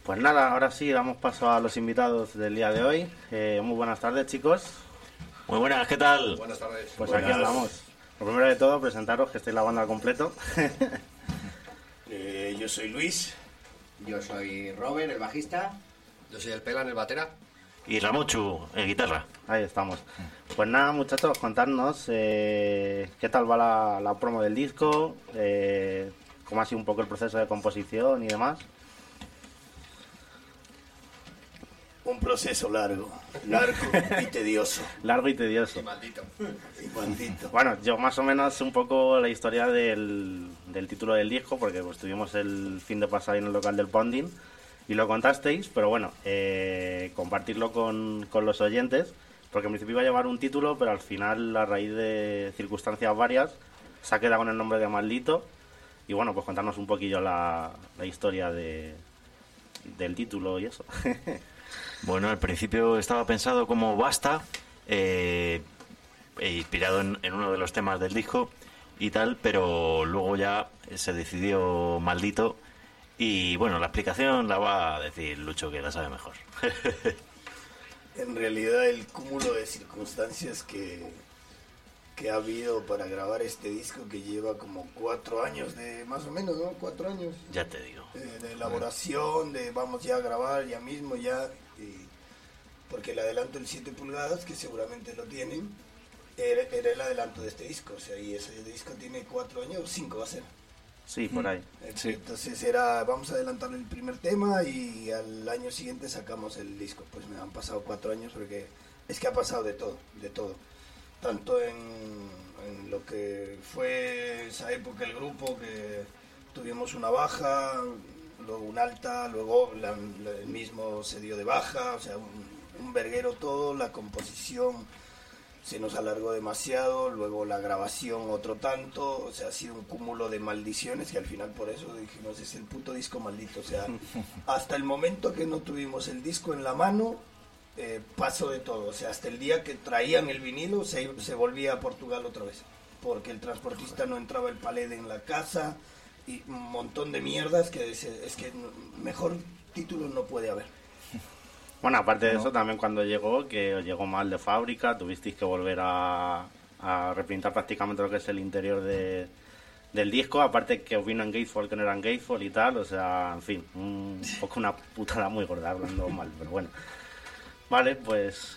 Pues nada, ahora sí, damos paso a los invitados del día de hoy. Muy buenas tardes, chicos. Muy buenas, ¿qué tal? Buenas tardes. Pues Buenas. aquí andamos. Lo primero de todo, presentaros que estáis la banda al completo. Yo soy Luis. Yo soy Robert, el bajista. Yo soy el Pelan, el batera. Y Ramochu, en guitarra. Ahí estamos. Pues nada, muchachos, contadnos qué tal va la promo del disco, cómo ha sido un poco el proceso de composición y demás. Un proceso largo y tedioso. Largo y tedioso. Y maldito. Y maldito. Bueno, yo más o menos un poco la historia del título del disco, porque pues estuvimos el fin de pasado en el local del Ponding y lo contasteis, pero bueno, compartirlo con los oyentes, porque en principio iba a llevar un título, pero al final, a raíz de circunstancias varias, se ha quedado con el nombre de Maldito. Y bueno, pues contarnos un poquillo la historia del título y eso. Bueno, al principio estaba pensado como Basta, inspirado en uno de los temas del disco y tal, pero luego ya se decidió Maldito. Y bueno, la explicación la va a decir Lucho, que la sabe mejor. En realidad el cúmulo de circunstancias que ha habido para grabar este disco, que lleva como 4 años de más o menos, ¿no? 4 años. Ya te digo. De elaboración, de vamos ya a grabar ya mismo, porque el adelanto del 7 pulgadas, que seguramente lo tienen, era el adelanto de este disco, o sea, y ese disco tiene 4 años, 5 va a ser. Sí, por ahí. Sí. Entonces vamos a adelantar el primer tema y al año siguiente sacamos el disco. Pues me han pasado 4 años porque es que ha pasado de todo. Tanto en lo que fue esa época el grupo, que tuvimos una baja, luego un alta, luego el mismo se dio de baja, o sea, un verguero todo, la composición se nos alargó demasiado, luego la grabación otro tanto, o sea, ha sido un cúmulo de maldiciones que al final por eso dijimos es el puto disco maldito, o sea, hasta el momento que no tuvimos el disco en la mano, pasó de todo, o sea, hasta el día que traían el vinilo se volvía a Portugal otra vez, porque el transportista no entraba el palé en la casa y un montón de mierdas que es que mejor título no puede haber. Bueno, aparte de eso, también cuando llegó, que os llegó mal de fábrica, tuvisteis que volver a repintar prácticamente lo que es el interior del disco, aparte que os vino en Gatefall que no eran Gatefall y tal, o sea, en fin, un poco una putada muy gorda hablando mal, pero bueno. Vale, pues